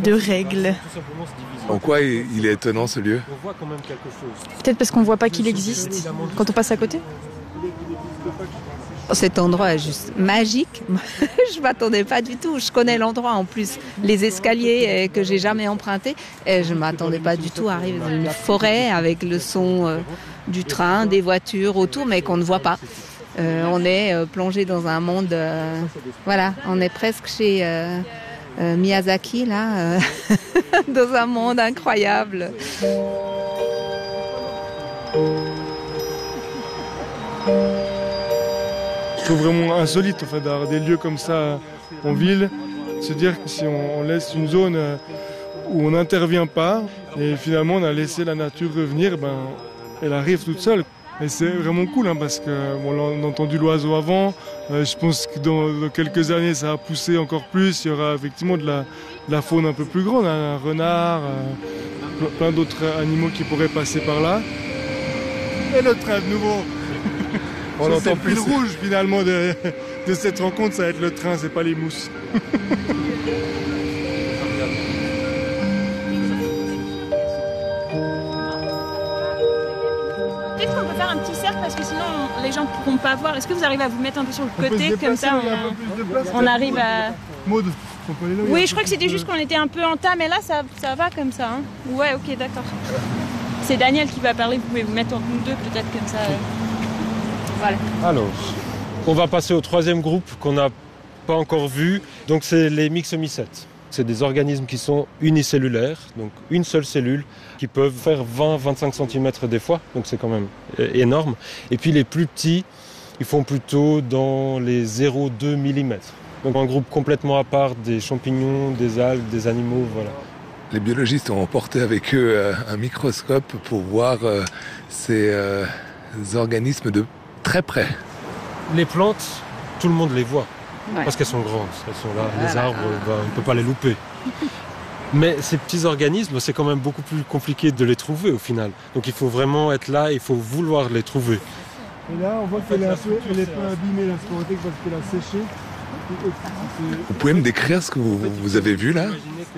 de règles. En quoi il est étonnant ce lieu? Peut-être parce qu'on ne voit pas qu'il existe quand on passe à côté. Cet endroit est juste magique. Je ne m'attendais pas du tout. Je connais l'endroit en plus, les escaliers que j'ai jamais empruntés. Et je ne m'attendais pas du tout à arriver dans une forêt avec le son du train, des voitures autour, mais qu'on ne voit pas. On est plongé dans un monde. Voilà, on est presque chez Miyazaki là, dans un monde incroyable. Je trouve vraiment insolite en fait, d'avoir des lieux comme ça en ville. Se dire que si on laisse une zone où on n'intervient pas et finalement on a laissé la nature revenir, elle arrive toute seule. Et c'est vraiment cool parce que on a entendu l'oiseau avant. Je pense que dans quelques années ça va pousser encore plus. Il y aura effectivement de la faune un peu plus grande, un renard, plein d'autres animaux qui pourraient passer par là. Et le train de nouveau. On entend plus le rouge finalement de cette rencontre, ça va être le train, c'est pas les mousses. Peut-être qu'on peut faire un petit cercle parce que sinon les gens ne pourront pas voir. Est-ce que vous arrivez à vous mettre un peu sur le côté comme ça on arrive à... Maud, on peut aller là. Oui, je crois que c'était juste qu'on était un peu en tas, mais là ça va comme ça. Hein. Ouais, ok, d'accord. C'est Daniel qui va parler, vous pouvez vous mettre entre nous deux peut-être comme ça. Voilà. Alors, on va passer au troisième groupe qu'on n'a pas encore vu. Donc c'est les myxomycètes. C'est des organismes qui sont unicellulaires, donc une seule cellule, qui peuvent faire 20-25 cm des fois, donc c'est quand même énorme. Et puis les plus petits, ils font plutôt dans les 0,2 mm. Donc un groupe complètement à part des champignons, des algues, des animaux, voilà. Les biologistes ont emporté avec eux un microscope pour voir ces organismes de très près. Les plantes, tout le monde les voit, parce qu'elles sont grandes, elles sont là, les arbres, on ne peut pas les louper. Mais ces petits organismes, c'est quand même beaucoup plus compliqué de les trouver au final. Donc il faut vraiment être là, il faut vouloir les trouver. Et là, on voit qu'elle est un peu abîmée, la sporothèque, parce qu'elle a séché. Vous pouvez me décrire ce que vous avez vu là?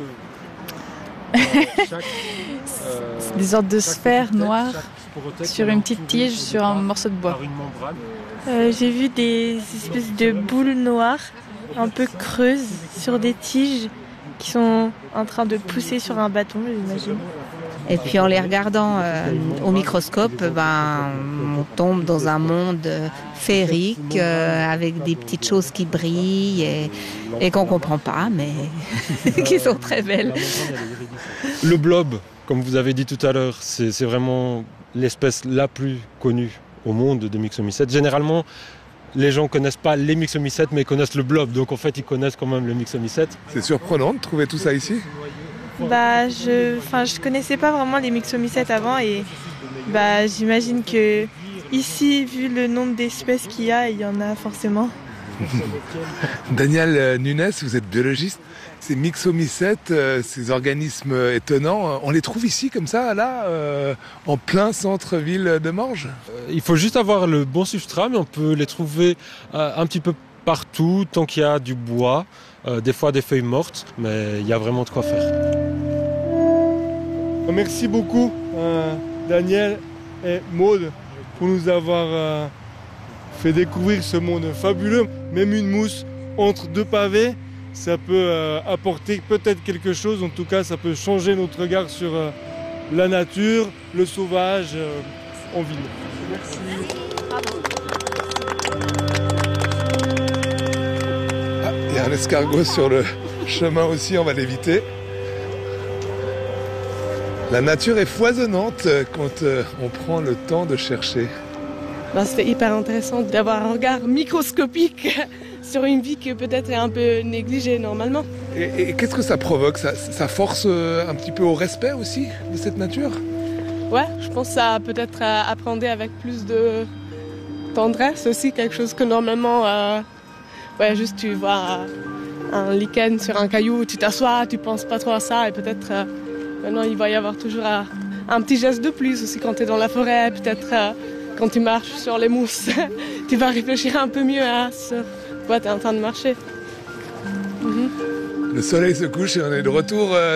C'est des sortes de sphères noires sur une petite tige, sur un morceau de bois. J'ai vu des espèces de boules noires, un peu creuses, sur des tiges qui sont en train de pousser sur un bâton, j'imagine. Et puis en les regardant au microscope, on tombe dans un monde féerique avec des petites choses qui brillent et qu'on ne comprend pas, mais qui sont très belles. Le blob, comme vous avez dit tout à l'heure, c'est vraiment l'espèce la plus connue au monde des myxomycètes. Généralement, les gens ne connaissent pas les myxomycètes, mais ils connaissent le blob. Donc en fait, ils connaissent quand même le myxomycète. C'est surprenant de trouver tout ça ici? Je connaissais pas vraiment les myxomycètes avant et j'imagine que ici, vu le nombre d'espèces qu'il y en a forcément. Daniel Nunes, vous êtes biologiste. Ces myxomycètes, ces organismes étonnants, on les trouve ici comme ça, là, en plein centre-ville de Morges? Il faut juste avoir le bon substrat, mais on peut les trouver un petit peu partout, tant qu'il y a du bois, des fois des feuilles mortes, mais il y a vraiment de quoi faire. Merci beaucoup Daniel et Maud pour nous avoir fait découvrir ce monde fabuleux. Même une mousse entre deux pavés, ça peut apporter peut-être quelque chose. En tout cas, ça peut changer notre regard sur la nature, le sauvage en ville. Merci. Il y a un escargot sur le chemin aussi, on va l'éviter. La nature est foisonnante quand on prend le temps de chercher. C'était hyper intéressant d'avoir un regard microscopique sur une vie qui peut-être est un peu négligée normalement. Et qu'est-ce que ça provoque? Ça force un petit peu au respect aussi de cette nature? Ouais, je pense que ça peut-être appréhender avec plus de tendresse aussi, quelque chose que normalement, juste tu vois un lichen sur un caillou, tu t'assois, tu penses pas trop à ça et peut-être maintenant il va y avoir toujours un petit geste de plus aussi quand tu es dans la forêt, peut-être quand tu marches sur les mousses, tu vas réfléchir un peu mieux à ce quoi tu es en train de marcher. Le soleil se couche et on est de retour